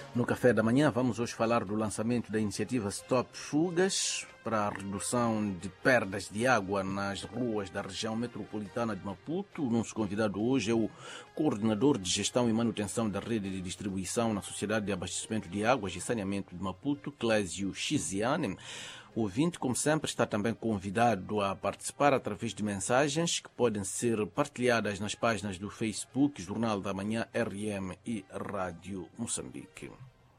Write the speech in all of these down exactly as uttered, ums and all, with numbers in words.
No café da manhã vamos hoje falar do lançamento da iniciativa Stop Fugas para a redução de perdas de água nas ruas da região metropolitana de Maputo. O nosso convidado hoje é o coordenador de gestão e manutenção da rede de distribuição na Sociedade de Abastecimento de Águas e Saneamento de Maputo, Clésio Chiziane. O ouvinte, como sempre, está também convidado a participar através de mensagens que podem ser partilhadas nas páginas do Facebook, Jornal da Manhã, R M e Rádio Moçambique.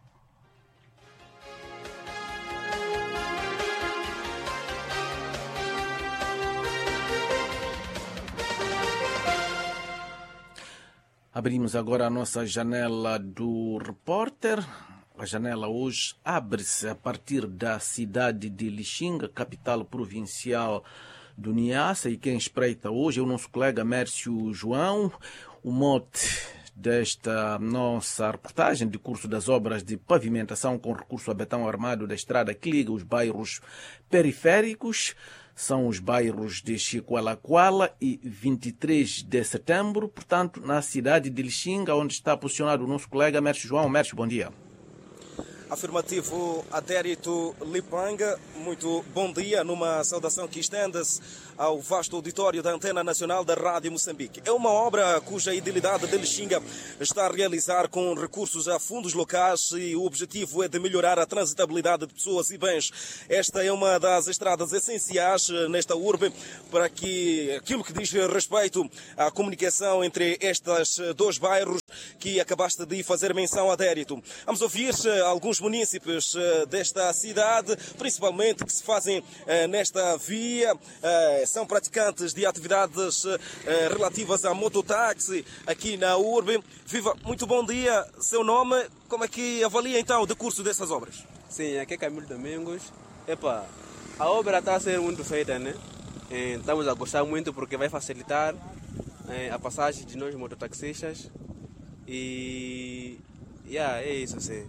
Abrimos agora a nossa janela do repórter. A janela hoje abre-se a partir da cidade de Lixinga, capital provincial do Niassa, e quem espreita hoje é o nosso colega Mércio João. O mote desta nossa reportagem de curso das obras de pavimentação com recurso a betão armado da estrada que liga os bairros periféricos são os bairros de Chicoalacoala e vinte e três de setembro, portanto, na cidade de Lixinga, onde está posicionado o nosso colega Mércio João. Mércio, bom dia. Afirmativo, Adérito Lipanga, muito bom dia, numa saudação que estende-se ao vasto auditório da Antena Nacional da Rádio Moçambique. É uma obra cuja idilidade de Lixinga está a realizar com recursos a fundos locais e o objetivo é de melhorar a transitabilidade de pessoas e bens. Esta é uma das estradas essenciais nesta urbe para que aquilo que diz respeito à comunicação entre estes dois bairros que acabaste de fazer menção, Adérito. Vamos ouvir alguns munícipes desta cidade, principalmente que se fazem nesta via, são praticantes de atividades relativas a mototáxi aqui na urbe. Viva, muito bom dia. Seu nome, como é que avalia então o decurso dessas obras? Sim, aqui é Camilo Domingos. Epa, a obra está a ser muito feita, né? Estamos a gostar muito porque vai facilitar a passagem de nós mototaxistas e yeah, é isso, sim.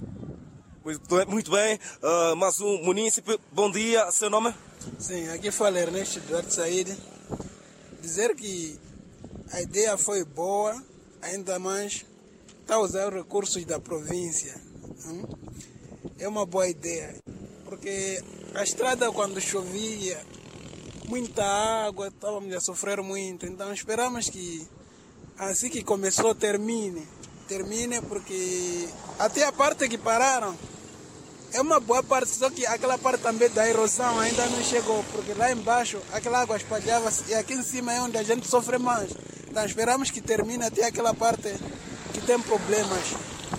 Muito bem, uh, mais um munícipe, bom dia, seu nome? Sim, aqui fala Ernesto Eduardo Saíde. Dizer que a ideia foi boa, ainda mais está a usar os recursos da província. Hum? É uma boa ideia, porque a estrada quando chovia, muita água, estávamos a sofrer muito, então esperamos que assim que começou termine, termine porque até a parte que pararam, é uma boa parte, só que aquela parte também da erosão ainda não chegou, porque lá embaixo aquela água espalhava-se e aqui em cima é onde a gente sofre mais. Então esperamos que termine até aquela parte que tem problemas.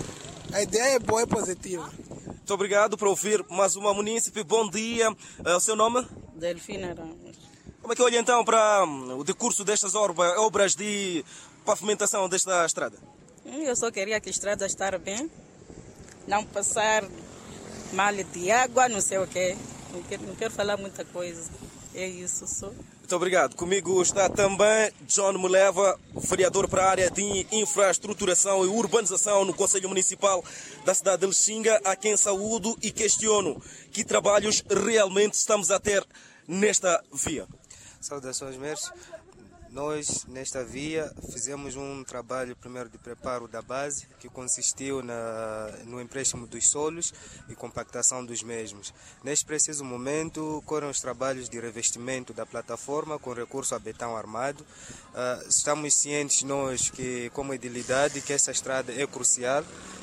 A ideia é boa e positiva. Muito obrigado por ouvir mais uma munícipe. Bom dia. O seu nome? Delfina Ramos. Como é que olha então para o decurso destas obras de pavimentação desta estrada? Eu só queria que a estrada estar bem, não passar mal de água, não sei o quê. Não quero, não quero falar muita coisa. É isso só. Muito obrigado. Comigo está também John Muleva, vereador para a área de infraestruturação e urbanização no Conselho Municipal da cidade de Lixinga, a quem saúdo e questiono que trabalhos realmente estamos a ter nesta via. Saudações, Mércio. Nós, nesta via, fizemos um trabalho primeiro de preparo da base, que consistiu na, no empréstimo dos solos e compactação dos mesmos. Neste preciso momento, correm os trabalhos de revestimento da plataforma com recurso a betão armado. Uh, estamos cientes, nós, que como edilidade, que essa estrada é crucial.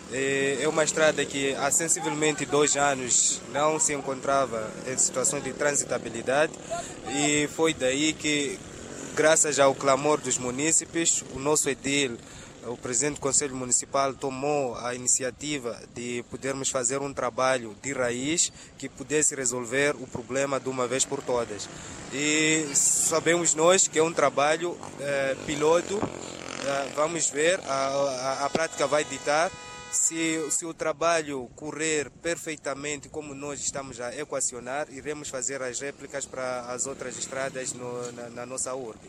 É uma estrada que há sensivelmente dois anos não se encontrava em situação de transitabilidade e foi daí que, graças ao clamor dos munícipes, o nosso edil, o presidente do Conselho Municipal, tomou a iniciativa de podermos fazer um trabalho de raiz que pudesse resolver o problema de uma vez por todas. E sabemos nós que é um trabalho eh, piloto, eh, vamos ver, a, a, a prática vai ditar. Se, se o trabalho correr perfeitamente como nós estamos a equacionar, iremos fazer as réplicas para as outras estradas no, na, na nossa urbe.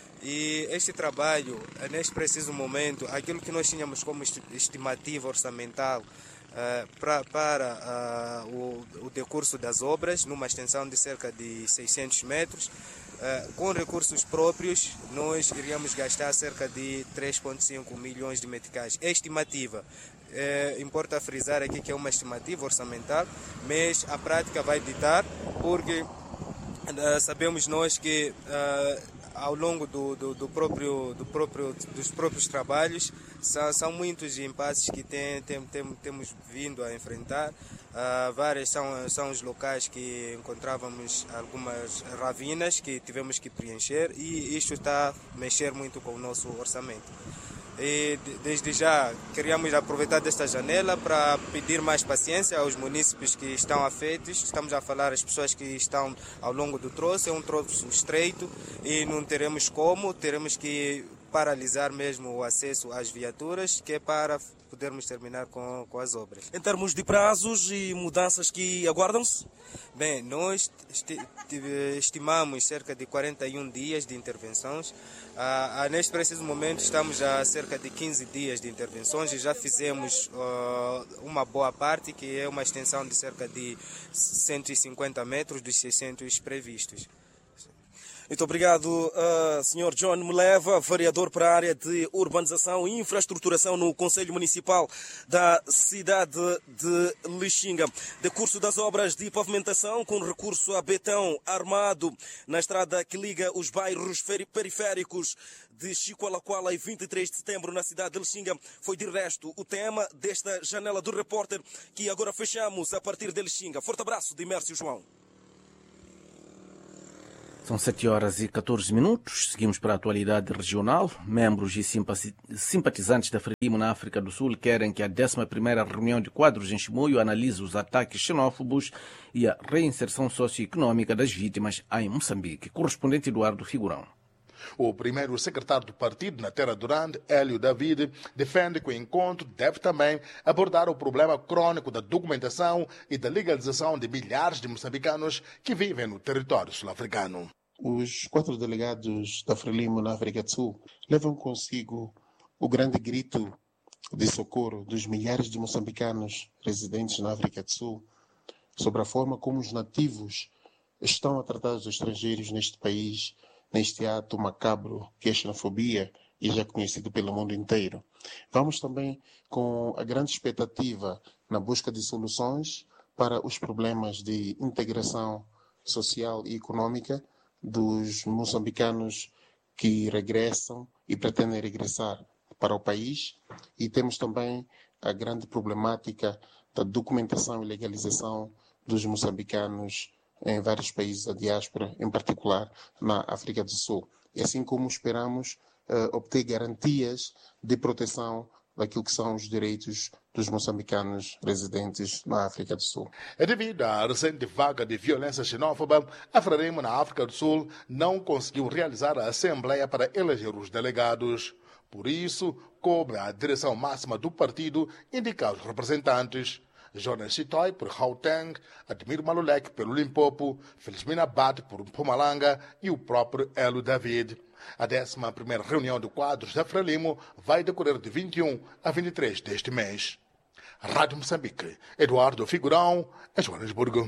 E este trabalho, neste preciso momento, aquilo que nós tínhamos como estimativa orçamental uh, pra, para uh, o, o decurso das obras, numa extensão de cerca de seiscentos metros, Uh, com recursos próprios, nós iríamos gastar cerca de três vírgula cinco milhões de meticais. É estimativa. É, importa frisar aqui que é uma estimativa orçamental, mas a prática vai ditar, porque uh, sabemos nós que uh, ao longo do, do, do próprio, do próprio, dos próprios trabalhos são, são muitos impasses que tem, tem, tem, temos vindo a enfrentar. Uh, várias são, são os locais que encontrávamos algumas ravinas que tivemos que preencher, e isto está a mexer muito com o nosso orçamento. E desde já queríamos aproveitar desta janela para pedir mais paciência aos munícipes que estão afetos. Estamos a falar as pessoas que estão ao longo do troço, é um troço estreito e não teremos como, teremos que paralisar mesmo o acesso às viaturas, que é para podermos terminar com, com as obras. Em termos de prazos e mudanças que aguardam-se? Bem, nós esti estimamos cerca de quarenta e um dias de intervenções. Ah, ah, neste preciso momento estamos a cerca de quinze dias de intervenções e já fizemos uh, uma boa parte, que é uma extensão de cerca de cento e cinquenta metros dos seiscentos previstos. Muito obrigado, uh, senhor John Meleva, vereador para a área de urbanização e infraestruturação no Conselho Municipal da cidade de Lixinga. Decurso das obras de pavimentação com recurso a betão armado na estrada que liga os bairros periféricos de Chicoalacoala e vinte e três de setembro na cidade de Lixinga foi de resto o tema desta janela do repórter que agora fechamos a partir de Lixinga. Forte abraço de Mércio João. São sete horas e catorze minutos. Seguimos para a atualidade regional. Membros e simpatizantes da Frelimo na África do Sul querem que a décima primeira reunião de quadros em Chimoio analise os ataques xenófobos e a reinserção socioeconômica das vítimas em Moçambique. Correspondente Eduardo Figurão. O primeiro secretário do partido na Terra Durante, Hélio David, defende que o encontro deve também abordar o problema crônico da documentação e da legalização de milhares de moçambicanos que vivem no território sul-africano. Os quatro delegados da Frelimo na África do Sul levam consigo o grande grito de socorro dos milhares de moçambicanos residentes na África do Sul sobre a forma como os nativos estão a tratar os estrangeiros neste país, neste ato macabro que é a xenofobia e já conhecido pelo mundo inteiro. Vamos também com a grande expectativa na busca de soluções para os problemas de integração social e econômica dos moçambicanos que regressam e pretendem regressar para o país, e temos também a grande problemática da documentação e legalização dos moçambicanos em vários países da diáspora, em particular na África do Sul. E assim como esperamos uh, obter garantias de proteção daquilo que são os direitos dos moçambicanos residentes na África do Sul. Devido à recente vaga de violência xenófoba, a Frelimo na África do Sul não conseguiu realizar a Assembleia para eleger os delegados. Por isso, cobre à direção máxima do partido indicar os representantes. Jonas Chitoy por Gauteng, Admir Malulek pelo Limpopo, Felizmina Abad por Mpumalanga e o próprio Hélio David. A décima primeira reunião de quadros da Frelimo vai decorrer de vinte e um a vinte e três deste mês. Rádio Moçambique, Eduardo Figurão, em Joanesburgo.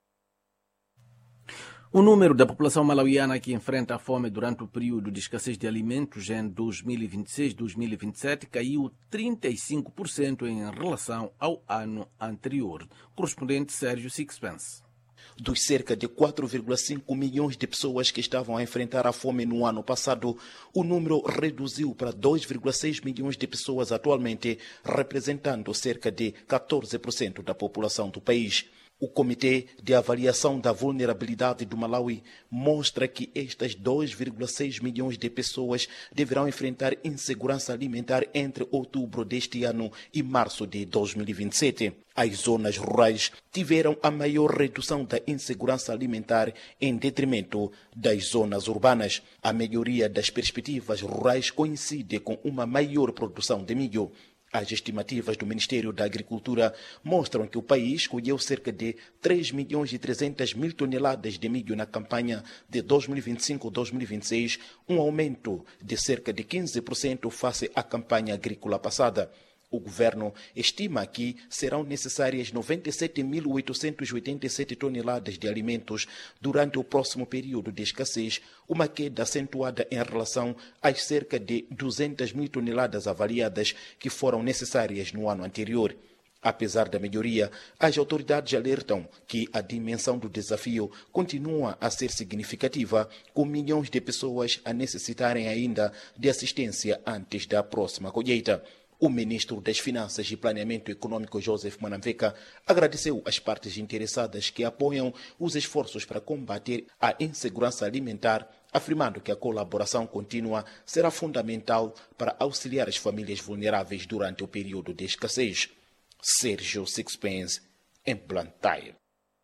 O número da população malauiana que enfrenta a fome durante o período de escassez de alimentos em dois mil e vinte e seis a dois mil e vinte e sete caiu trinta e cinco por cento em relação ao ano anterior. Correspondente Sérgio Sixpence. Dos cerca de quatro vírgula cinco milhões de pessoas que estavam a enfrentar a fome no ano passado, o número reduziu para dois vírgula seis milhões de pessoas atualmente, representando cerca de quatorze por cento da população do país. O Comitê de Avaliação da Vulnerabilidade do Malawi mostra que estas dois vírgula seis milhões de pessoas deverão enfrentar insegurança alimentar entre outubro deste ano e março de dois mil e vinte e sete. As zonas rurais tiveram a maior redução da insegurança alimentar em detrimento das zonas urbanas. A melhoria das perspectivas rurais coincide com uma maior produção de milho. As estimativas do Ministério da Agricultura mostram que o país colheu cerca de três milhões e trezentas mil toneladas de milho na campanha de dois mil e vinte e cinco a dois mil e vinte e seis, um aumento de cerca de quinze por cento face à campanha agrícola passada. O governo estima que serão necessárias noventa e sete mil oitocentas e oitenta e sete toneladas de alimentos durante o próximo período de escassez, uma queda acentuada em relação às cerca de duzentas mil toneladas avaliadas que foram necessárias no ano anterior. Apesar da melhoria, as autoridades alertam que a dimensão do desafio continua a ser significativa, com milhões de pessoas a necessitarem ainda de assistência antes da próxima colheita. O ministro das Finanças e Planeamento Econômico, Joseph Mwanamveka, agradeceu às partes interessadas que apoiam os esforços para combater a insegurança alimentar, afirmando que a colaboração contínua será fundamental para auxiliar as famílias vulneráveis durante o período de escassez. Sérgio Sixpence, em Blantyre.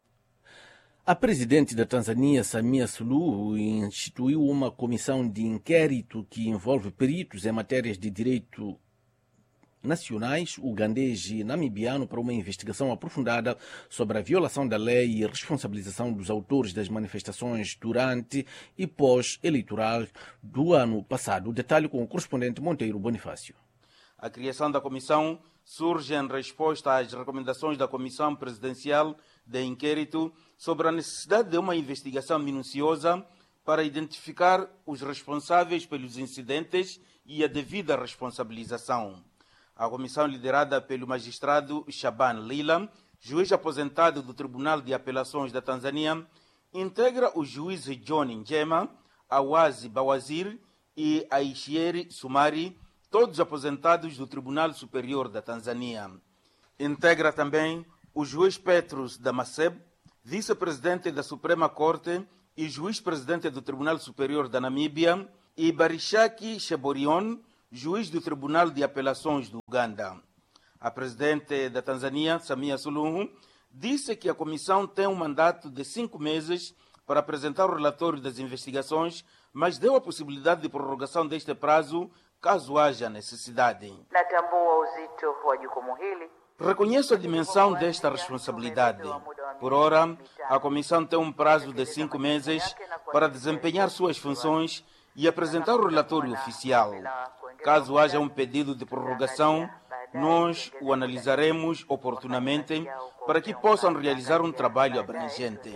A presidente da Tanzânia, Samia Suluhu, instituiu uma comissão de inquérito que envolve peritos em matérias de direito nacionais, ugandês e namibiano, para uma investigação aprofundada sobre a violação da lei e a responsabilização dos autores das manifestações durante e pós-eleitoral do ano passado. O detalhe com o correspondente Monteiro Bonifácio. A criação da comissão surge em resposta às recomendações da Comissão Presidencial de Inquérito sobre a necessidade de uma investigação minuciosa para identificar os responsáveis pelos incidentes e a devida responsabilização. A comissão, liderada pelo magistrado Shaban Lila, juiz aposentado do Tribunal de Apelações da Tanzânia, integra os juízes John Njema, Awazi Bawazir e Aishieri Sumari, todos aposentados do Tribunal Superior da Tanzânia. Integra também o juiz Petrus Damaseb, vice-presidente da Suprema Corte e juiz-presidente do Tribunal Superior da Namíbia, e Barishaki Sheborion, juiz do Tribunal de Apelações do Uganda. A presidente da Tanzânia, Samia Suluhu, disse que a comissão tem um mandato de cinco meses para apresentar o relatório das investigações, mas deu a possibilidade de prorrogação deste prazo caso haja necessidade. Reconheço a dimensão desta responsabilidade. Por ora, a comissão tem um prazo de cinco meses para desempenhar suas funções e apresentar o relatório oficial. Caso haja um pedido de prorrogação, nós o analisaremos oportunamente para que possam realizar um trabalho abrangente.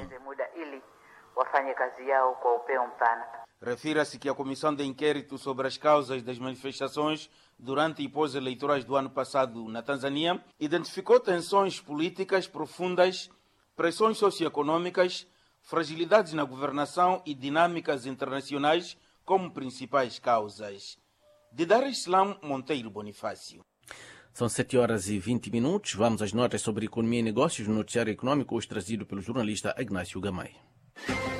Refira-se que a Comissão de Inquérito sobre as causas das manifestações durante e pós-eleitorais do ano passado na Tanzânia identificou tensões políticas profundas, pressões socioeconômicas, fragilidades na governação e dinâmicas internacionais como principais causas. De Dar es Salaam, Monteiro Bonifácio. São sete horas e vinte minutos. Vamos às notas sobre economia e negócios no noticiário econômico, hoje trazido pelo jornalista Ignácio Gamay.